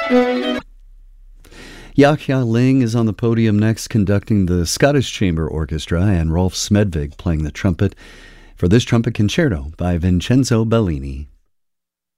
Yachia Ling is on the podium next, conducting the Scottish Chamber Orchestra, and Rolf Smedvig playing the trumpet for this trumpet concerto by Vincenzo Bellini.